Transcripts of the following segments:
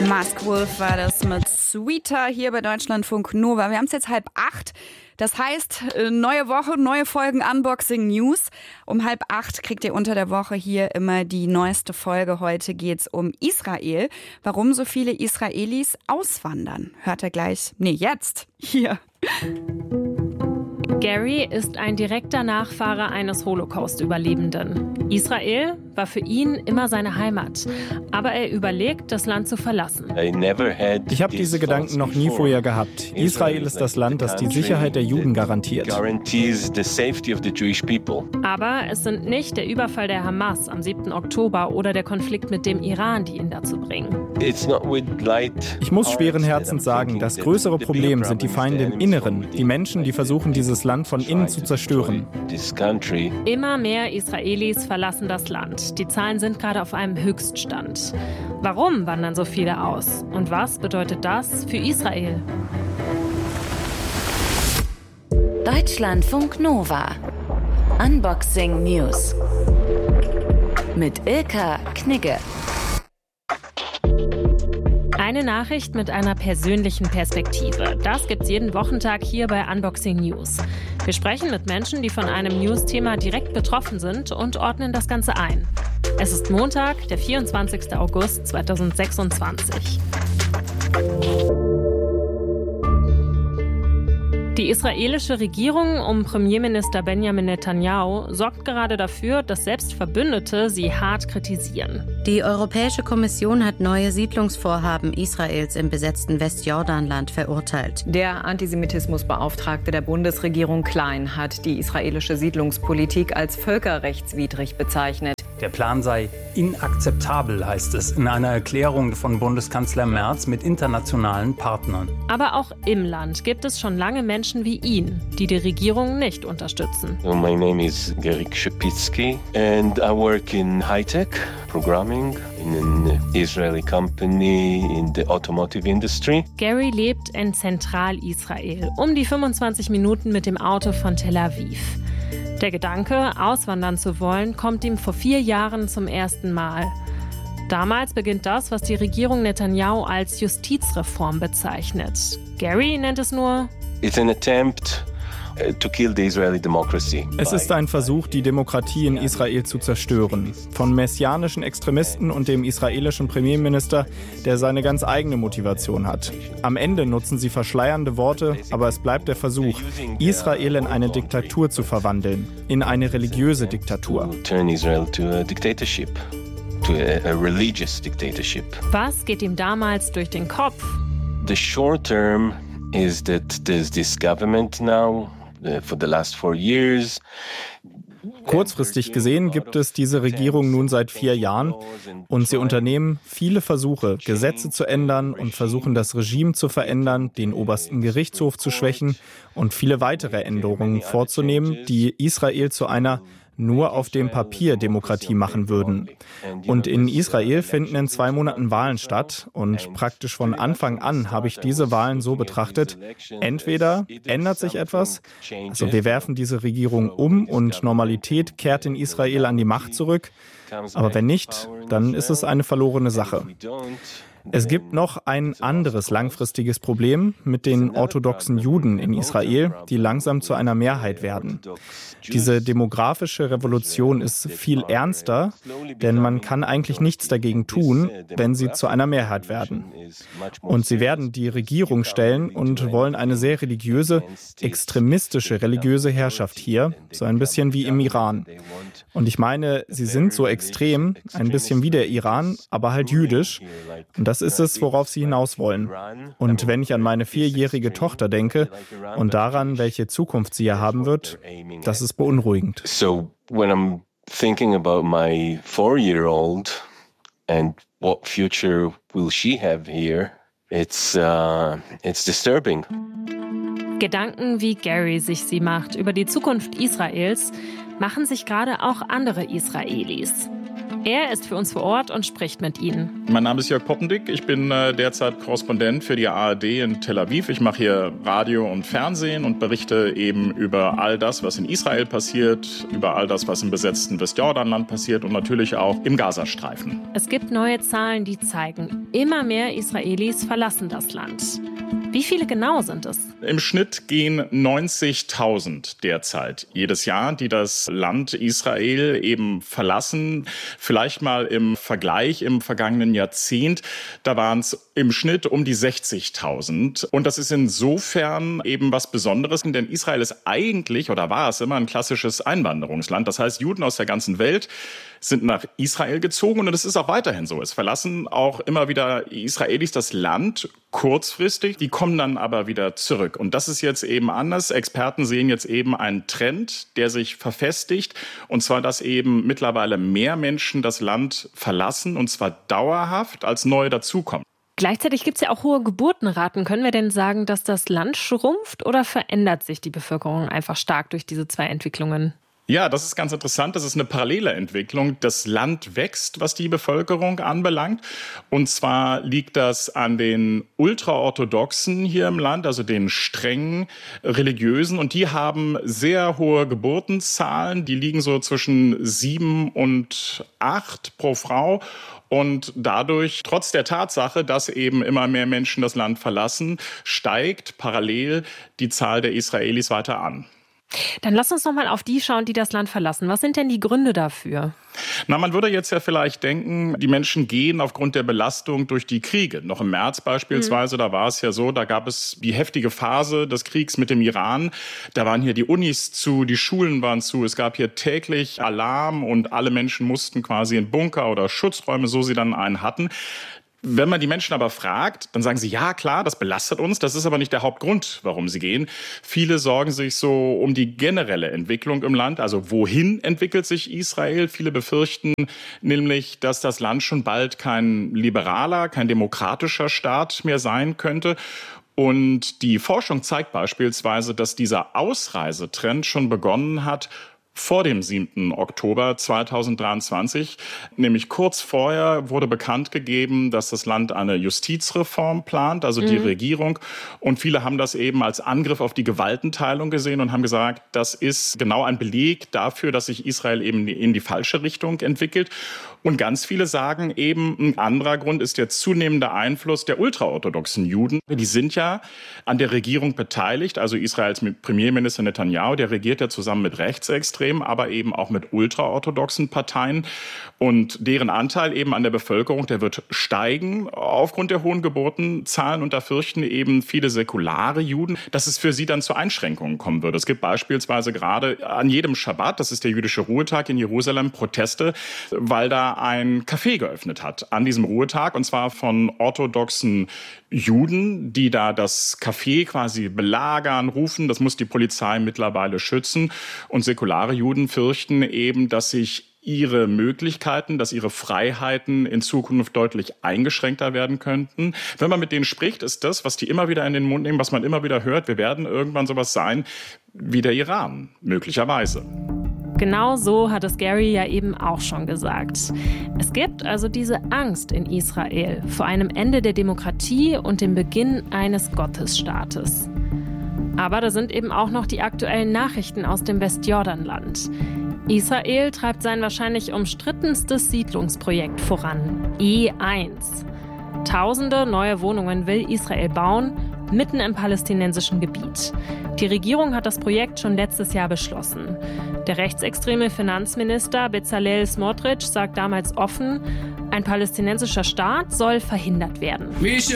Mask Wolf war das mit Sweeter hier bei Deutschlandfunk Nova. Wir haben es jetzt 7:30. Das heißt, neue Woche, neue Folgen Unboxing News. Um 7:30 kriegt ihr unter der Woche hier immer die neueste Folge. Heute geht's um Israel. Warum so viele Israelis auswandern? Hört ihr gleich. Jetzt. Hier. Gary ist ein direkter Nachfahre eines Holocaust-Überlebenden. Israel war für ihn immer seine Heimat. Aber er überlegt, das Land zu verlassen. Ich habe diese Gedanken noch nie vorher gehabt. Israel ist das Land, das die Sicherheit der Juden garantiert. Aber es sind nicht der Überfall der Hamas am 7. Oktober oder der Konflikt mit dem Iran, die ihn dazu bringen. Ich muss schweren Herzens sagen, das größere Problem sind die Feinde im Inneren, die Menschen, die versuchen, dieses Land von innen zu zerstören. Immer mehr Israelis verlassen das Land. Die Zahlen sind gerade auf einem Höchststand. Warum wandern so viele aus? Und was bedeutet das für Israel? Deutschlandfunk Nova. Unboxing News. Mit Ilka Knigge. Eine Nachricht mit einer persönlichen Perspektive. Das gibt's jeden Wochentag hier bei Unboxing News. Wir sprechen mit Menschen, die von einem News-Thema direkt betroffen sind und ordnen das Ganze ein. Es ist Montag, der 24. August 2026. Die israelische Regierung um Premierminister Benjamin Netanyahu sorgt gerade dafür, dass selbst Verbündete sie hart kritisieren. Die Europäische Kommission hat neue Siedlungsvorhaben Israels im besetzten Westjordanland verurteilt. Der Antisemitismusbeauftragte der Bundesregierung Klein hat die israelische Siedlungspolitik als völkerrechtswidrig bezeichnet. Der Plan sei inakzeptabel, heißt es in einer Erklärung von Bundeskanzler Merz mit internationalen Partnern. Aber auch im Land gibt es schon lange Menschen wie ihn, die die Regierung nicht unterstützen. My name is Gary Szepicki and I work in high-tech programming in an Israeli company in the automotive industry. Gary lebt in Zentralisrael, um die 25 Minuten mit dem Auto von Tel Aviv. Der Gedanke, auswandern zu wollen, kommt ihm vor 4 Jahren zum ersten Mal. Damals beginnt das, was die Regierung Netanyahu als Justizreform bezeichnet. Gary nennt es nur: It's an attempt to kill the Israeli democracy. Es ist ein Versuch, die Demokratie in Israel zu zerstören. Von messianischen Extremisten und dem israelischen Premierminister, der seine ganz eigene Motivation hat. Am Ende nutzen sie verschleiernde Worte, aber es bleibt der Versuch, Israel in eine Diktatur zu verwandeln. In eine religiöse Diktatur. Turn Israel to a dictatorship. To a religious dictatorship. Was geht ihm damals durch den Kopf? The short term is that there's this government now for the last 4 years. Kurzfristig gesehen gibt es diese Regierung nun seit 4 Jahren und sie unternehmen viele Versuche, Gesetze zu ändern und versuchen, das Regime zu verändern, den obersten Gerichtshof zu schwächen und viele weitere Änderungen vorzunehmen, die Israel zu einer nur auf dem Papier Demokratie machen würden. Und in Israel finden in 2 Monaten Wahlen statt und praktisch von Anfang an habe ich diese Wahlen so betrachtet, entweder ändert sich etwas, also wir werfen diese Regierung um und Normalität kehrt in Israel an die Macht zurück, aber wenn nicht, dann ist es eine verlorene Sache. Es gibt noch ein anderes langfristiges Problem mit den orthodoxen Juden in Israel, die langsam zu einer Mehrheit werden. Diese demografische Revolution ist viel ernster, denn man kann eigentlich nichts dagegen tun, wenn sie zu einer Mehrheit werden. Und sie werden die Regierung stellen und wollen eine sehr religiöse, extremistische religiöse Herrschaft hier, so ein bisschen wie im Iran. Und ich meine, sie sind so extrem, ein bisschen wie der Iran, aber halt jüdisch. Und das ist es, worauf sie hinaus wollen. Und wenn ich an meine 4-jährige Tochter denke und daran, welche Zukunft sie hier haben wird, das ist beunruhigend. So when I'm thinking about my 4-year-old and what future will she have here, it's disturbing. Gedanken, wie Gary sich sie macht über die Zukunft Israels, machen sich gerade auch andere Israelis. Er ist für uns vor Ort und spricht mit ihnen. Mein Name ist Jörg Poppendick. Ich bin derzeit Korrespondent für die ARD in Tel Aviv. Ich mache hier Radio und Fernsehen und berichte eben über all das, was in Israel passiert, über all das, was im besetzten Westjordanland passiert und natürlich auch im Gazastreifen. Es gibt neue Zahlen, die zeigen, immer mehr Israelis verlassen das Land. Wie viele genau sind es? Im Schnitt gehen 90.000 derzeit jedes Jahr, die das Land Israel eben verlassen. Vielleicht mal im Vergleich im vergangenen Jahrzehnt, da waren es im Schnitt um die 60.000. Und das ist insofern eben was Besonderes, denn Israel ist eigentlich oder war es immer ein klassisches Einwanderungsland. Das heißt, Juden aus der ganzen Welt sind nach Israel gezogen und es ist auch weiterhin so. Es verlassen auch immer wieder Israelis das Land kurzfristig, die kommen dann aber wieder zurück. Und das ist jetzt eben anders. Experten sehen jetzt eben einen Trend, der sich verfestigt, und zwar, dass eben mittlerweile mehr Menschen das Land verlassen, und zwar dauerhaft, als neue dazukommen. Gleichzeitig gibt es ja auch hohe Geburtenraten. Können wir denn sagen, dass das Land schrumpft oder verändert sich die Bevölkerung einfach stark durch diese zwei Entwicklungen? Ja, das ist ganz interessant. Das ist eine parallele Entwicklung. Das Land wächst, was die Bevölkerung anbelangt. Und zwar liegt das an den Ultraorthodoxen hier im Land, also den strengen Religiösen. Und die haben sehr hohe Geburtenzahlen. Die liegen so zwischen 7 und 8 pro Frau. Und dadurch, trotz der Tatsache, dass eben immer mehr Menschen das Land verlassen, steigt parallel die Zahl der Israelis weiter an. Dann lass uns noch mal auf die schauen, die das Land verlassen. Was sind denn die Gründe dafür? Na, man würde jetzt ja vielleicht denken, die Menschen gehen aufgrund der Belastung durch die Kriege. Noch im März beispielsweise, da war es ja so, da gab es die heftige Phase des Kriegs mit dem Iran. Da waren hier die Unis zu, die Schulen waren zu. Es gab hier täglich Alarm und alle Menschen mussten quasi in Bunker oder Schutzräume, so sie dann einen hatten. Wenn man die Menschen aber fragt, dann sagen sie, ja klar, das belastet uns, das ist aber nicht der Hauptgrund, warum sie gehen. Viele sorgen sich so um die generelle Entwicklung im Land, also wohin entwickelt sich Israel? Viele befürchten nämlich, dass das Land schon bald kein liberaler, kein demokratischer Staat mehr sein könnte. Und die Forschung zeigt beispielsweise, dass dieser Ausreisetrend schon begonnen hat vor dem 7. Oktober 2023, nämlich kurz vorher wurde bekannt gegeben, dass das Land eine Justizreform plant, also die Regierung. Und viele haben das eben als Angriff auf die Gewaltenteilung gesehen und haben gesagt, das ist genau ein Beleg dafür, dass sich Israel eben in die falsche Richtung entwickelt. Und ganz viele sagen eben, ein anderer Grund ist der zunehmende Einfluss der ultraorthodoxen Juden. Die sind ja an der Regierung beteiligt, also Israels Premierminister Netanyahu, der regiert ja zusammen mit Rechtsextremen, aber eben auch mit ultraorthodoxen Parteien. Und deren Anteil eben an der Bevölkerung, der wird steigen aufgrund der hohen Geburtenzahlen. Und da fürchten eben viele säkulare Juden, dass es für sie dann zu Einschränkungen kommen würde. Es gibt beispielsweise gerade an jedem Schabbat, das ist der jüdische Ruhetag in Jerusalem, Proteste, weil da ein Café geöffnet hat an diesem Ruhetag, und zwar von orthodoxen Juden, die da das Café quasi belagern, rufen, das muss die Polizei mittlerweile schützen. Und säkulare Juden fürchten eben, dass sich ihre Möglichkeiten, dass ihre Freiheiten in Zukunft deutlich eingeschränkter werden könnten. Wenn man mit denen spricht, ist das, was die immer wieder in den Mund nehmen, was man immer wieder hört, wir werden irgendwann sowas sein wie der Iran, möglicherweise. Genau so hat es Gary ja eben auch schon gesagt. Es gibt also diese Angst in Israel vor einem Ende der Demokratie und dem Beginn eines Gottesstaates. Aber da sind eben auch noch die aktuellen Nachrichten aus dem Westjordanland. Israel treibt sein wahrscheinlich umstrittenstes Siedlungsprojekt voran, E1. Tausende neue Wohnungen will Israel bauen, mitten im palästinensischen Gebiet. Die Regierung hat das Projekt schon letztes Jahr beschlossen. Der rechtsextreme Finanzminister Bezalel Smotrich sagt damals offen, ein palästinensischer Staat soll verhindert werden.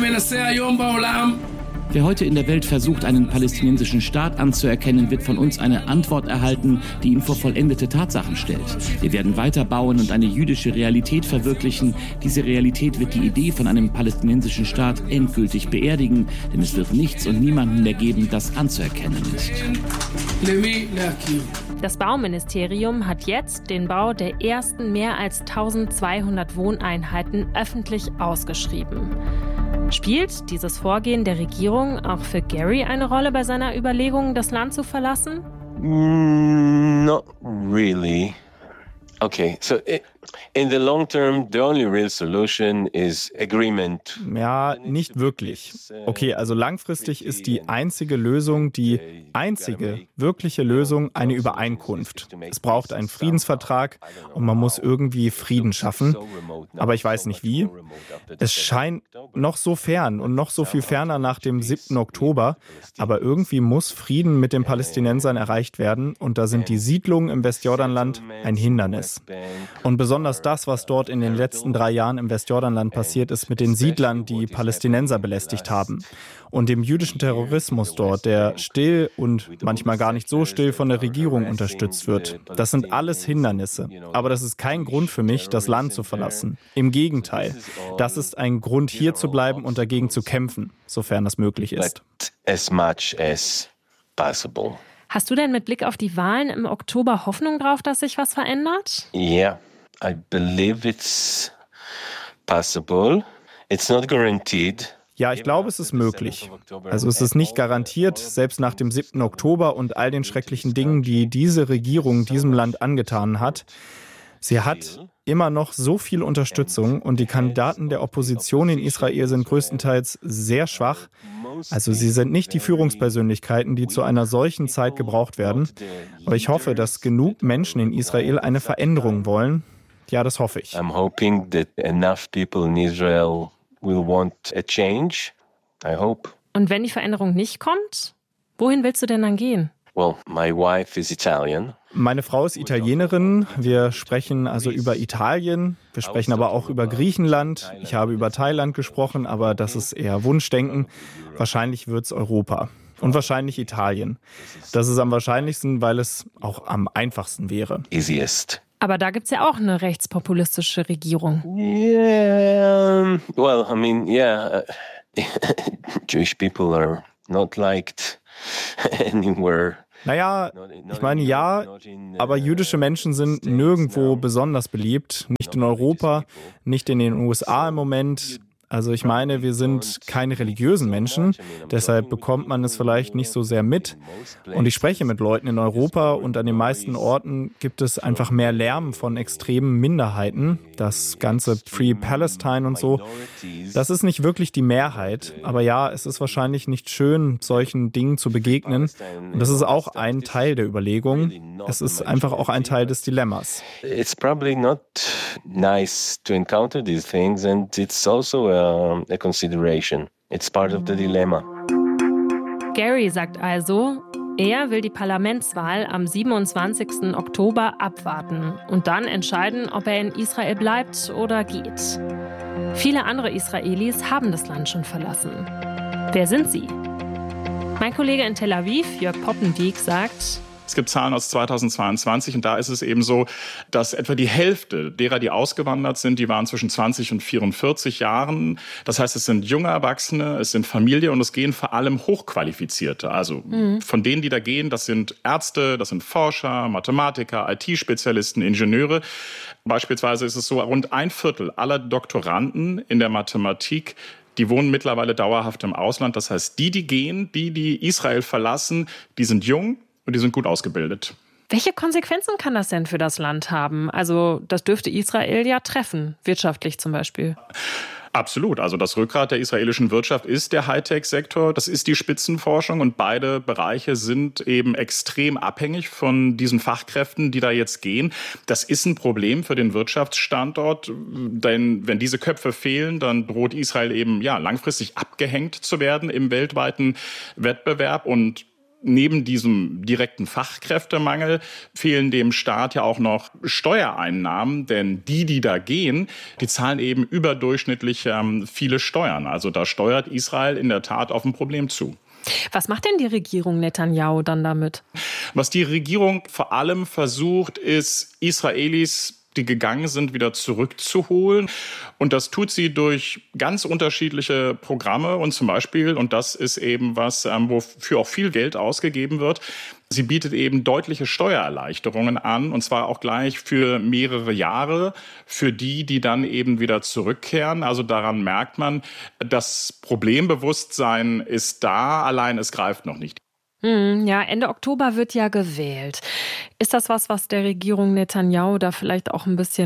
Wer heute in der Welt versucht, einen palästinensischen Staat anzuerkennen, wird von uns eine Antwort erhalten, die ihn vor vollendete Tatsachen stellt. Wir werden weiterbauen und eine jüdische Realität verwirklichen. Diese Realität wird die Idee von einem palästinensischen Staat endgültig beerdigen, denn es wird nichts und niemanden mehr geben, das anzuerkennen ist. Das Bauministerium hat jetzt den Bau der ersten mehr als 1200 Wohneinheiten öffentlich ausgeschrieben. Spielt dieses Vorgehen der Regierung auch für Gary eine Rolle bei seiner Überlegung, das Land zu verlassen? Not really. Okay, so In the long term, the only real solution is agreement. Ja, nicht wirklich. Okay, also langfristig ist die einzige wirkliche Lösung eine Übereinkunft. Es braucht einen Friedensvertrag und man muss irgendwie Frieden schaffen. Aber ich weiß nicht wie. Es scheint noch so fern und noch so viel ferner nach dem 7. Oktober. Aber irgendwie muss Frieden mit den Palästinensern erreicht werden. Und da sind die Siedlungen im Westjordanland ein Hindernis. Und besonders das, was dort in den letzten 3 Jahren im Westjordanland passiert ist mit den Siedlern, die Palästinenser belästigt haben. Und dem jüdischen Terrorismus dort, der still und manchmal gar nicht so still von der Regierung unterstützt wird. Das sind alles Hindernisse. Aber das ist kein Grund für mich, das Land zu verlassen. Im Gegenteil. Das ist ein Grund, hier zu bleiben und dagegen zu kämpfen, sofern das möglich ist. As much as possible. Hast du denn mit Blick auf die Wahlen im Oktober Hoffnung drauf, dass sich was verändert? Yeah, I believe it's possible. It's not guaranteed. Ja, ich glaube, es ist möglich. Also es ist nicht garantiert, selbst nach dem 7. Oktober und all den schrecklichen Dingen, die diese Regierung diesem Land angetan hat. Sie hat immer noch so viel Unterstützung und die Kandidaten der Opposition in Israel sind größtenteils sehr schwach. Also sie sind nicht die Führungspersönlichkeiten, die zu einer solchen Zeit gebraucht werden. Aber ich hoffe, dass genug Menschen in Israel eine Veränderung wollen. Ja, das hoffe ich. I'm hoping that enough people in Israel will want a change. I hope. Und wenn die Veränderung nicht kommt, wohin willst du denn dann gehen? Well, my wife is Italian. Meine Frau ist Italienerin. Wir sprechen also über Italien. Wir sprechen aber auch über Griechenland. Ich habe über Thailand gesprochen, aber das ist eher Wunschdenken. Wahrscheinlich wird es Europa. Und wahrscheinlich Italien. Das ist am wahrscheinlichsten, weil es auch am einfachsten wäre. Easiest. Aber da gibt's ja auch eine rechtspopulistische Regierung. Yeah, well, I mean, yeah, Jewish people are not liked anywhere. Naja, ich meine ja, aber jüdische Menschen sind nirgendwo besonders beliebt. Nicht in Europa, nicht in den USA im Moment. Also ich meine, wir sind keine religiösen Menschen, deshalb bekommt man es vielleicht nicht so sehr mit. Und ich spreche mit Leuten in Europa und an den meisten Orten gibt es einfach mehr Lärm von extremen Minderheiten. Das ganze Free Palestine und so, das ist nicht wirklich die Mehrheit. Aber ja, es ist wahrscheinlich nicht schön, solchen Dingen zu begegnen. Und das ist auch ein Teil der Überlegung. Es ist einfach auch ein Teil des Dilemmas. It's probably not nice to encounter these things and it's also a consideration. It's part of the dilemma. Gary sagt also, er will die Parlamentswahl am 27. Oktober abwarten und dann entscheiden, ob er in Israel bleibt oder geht. Viele andere Israelis haben das Land schon verlassen. Wer sind sie? Mein Kollege in Tel Aviv, Jörg Poppendiek, sagt: Es gibt Zahlen aus 2022 und da ist es eben so, dass etwa die Hälfte derer, die ausgewandert sind, die waren zwischen 20 und 44 Jahren. Das heißt, es sind junge Erwachsene, es sind Familie und es gehen vor allem Hochqualifizierte. Also von denen, die da gehen, das sind Ärzte, das sind Forscher, Mathematiker, IT-Spezialisten, Ingenieure. Beispielsweise ist es so, rund 1/4 aller Doktoranden in der Mathematik, die wohnen mittlerweile dauerhaft im Ausland. Das heißt, die gehen, die Israel verlassen, die sind jung und die sind gut ausgebildet. Welche Konsequenzen kann das denn für das Land haben? Also das dürfte Israel ja treffen, wirtschaftlich zum Beispiel. Absolut. Also das Rückgrat der israelischen Wirtschaft ist der Hightech-Sektor, das ist die Spitzenforschung und beide Bereiche sind eben extrem abhängig von diesen Fachkräften, die da jetzt gehen. Das ist ein Problem für den Wirtschaftsstandort, denn wenn diese Köpfe fehlen, dann droht Israel eben langfristig abgehängt zu werden im weltweiten Wettbewerb und neben diesem direkten Fachkräftemangel fehlen dem Staat ja auch noch Steuereinnahmen, denn die da gehen, die zahlen eben überdurchschnittlich viele Steuern. Also da steuert Israel in der Tat auf ein Problem zu. Was macht denn die Regierung Netanyahu dann damit? Was die Regierung vor allem versucht, ist Israelis, die gegangen sind, wieder zurückzuholen. Und das tut sie durch ganz unterschiedliche Programme und zum Beispiel, und das ist eben was, wofür auch viel Geld ausgegeben wird, sie bietet eben deutliche Steuererleichterungen an, und zwar auch gleich für mehrere Jahre, für die dann eben wieder zurückkehren. Also daran merkt man, das Problembewusstsein ist da, allein es greift noch nicht. Ja, Ende Oktober wird ja gewählt. Ist das was der Regierung Netanyahu da vielleicht auch ein bisschen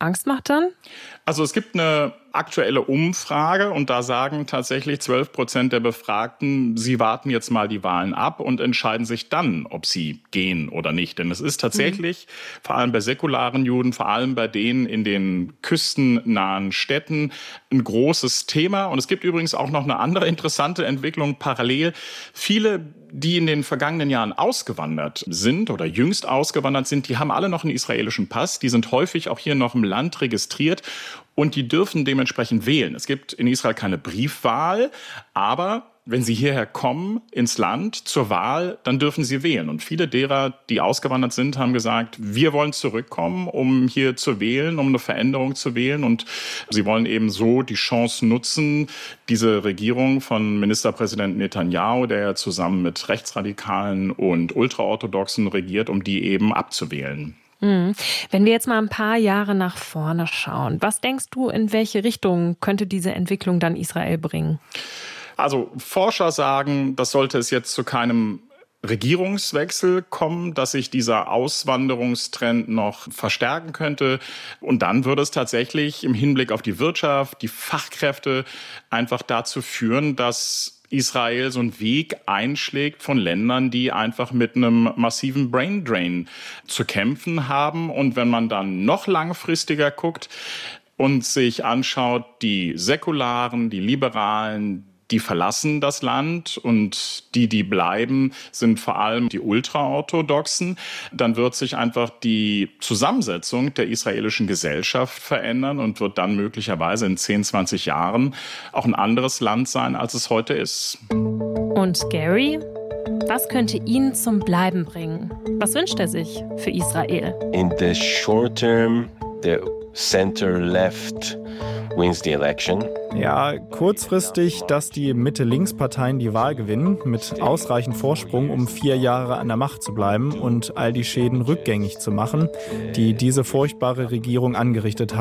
Angst macht dann? Also es gibt eine aktuelle Umfrage und da sagen tatsächlich 12% der Befragten, sie warten jetzt mal die Wahlen ab und entscheiden sich dann, ob sie gehen oder nicht. Denn es ist tatsächlich, vor allem bei säkularen Juden, vor allem bei denen in den küstennahen Städten, ein großes Thema. Und es gibt übrigens auch noch eine andere interessante Entwicklung parallel. Viele, die in den vergangenen Jahren ausgewandert sind oder jüngst ausgewandert sind, die haben alle noch einen israelischen Pass. Die sind häufig auch hier noch im Land registriert und die dürfen dementsprechend wählen. Es gibt in Israel keine Briefwahl, aber wenn sie hierher kommen ins Land zur Wahl, dann dürfen sie wählen. Und viele derer, die ausgewandert sind, haben gesagt, wir wollen zurückkommen, um hier zu wählen, um eine Veränderung zu wählen. Und sie wollen eben so die Chance nutzen, diese Regierung von Ministerpräsident Netanyahu, der ja zusammen mit Rechtsradikalen und Ultraorthodoxen regiert, um die eben abzuwählen. Wenn wir jetzt mal ein paar Jahre nach vorne schauen, was denkst du, in welche Richtung könnte diese Entwicklung dann Israel bringen? Also Forscher sagen, das sollte es jetzt zu keinem Regierungswechsel kommen, dass sich dieser Auswanderungstrend noch verstärken könnte. Und dann würde es tatsächlich im Hinblick auf die Wirtschaft, die Fachkräfte einfach dazu führen, dass Israel so einen Weg einschlägt von Ländern, die einfach mit einem massiven Braindrain zu kämpfen haben. Und wenn man dann noch langfristiger guckt und sich anschaut, die Säkularen, die Liberalen, die verlassen das Land und die bleiben, sind vor allem die Ultraorthodoxen. Dann wird sich einfach die Zusammensetzung der israelischen Gesellschaft verändern und wird dann möglicherweise in 10, 20 Jahren auch ein anderes Land sein, als es heute ist. Und Gary? Was könnte ihn zum Bleiben bringen? Was wünscht er sich für Israel? In the short term, the center-left wins the election. Ja, kurzfristig, dass die Mitte-Links-Parteien die Wahl gewinnen, mit ausreichend Vorsprung, um 4 Jahre an der Macht zu bleiben und all die Schäden rückgängig zu machen, die diese furchtbare Regierung angerichtet hat.